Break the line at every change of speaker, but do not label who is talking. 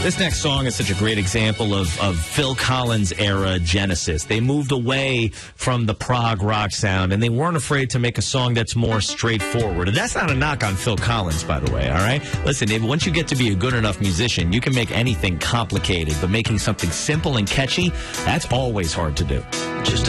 This next song is such a great example of Phil Collins era Genesis. They moved away from the prog rock sound, and they weren't afraid to make a song that's more straightforward. And that's not a knock on Phil Collins, by the way, all right? Listen, once you get to be a good enough musician, you can make anything complicated, but making something simple and catchy, that's always hard to do.